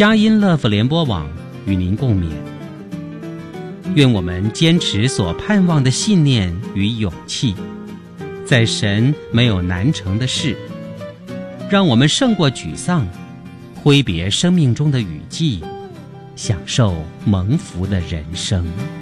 佳音乐福联播网与您共勉。愿我们坚持所盼望的信念与勇气，在神没有难成的事，让我们胜过沮丧，挥别生命中的雨季，享受蒙福的人生。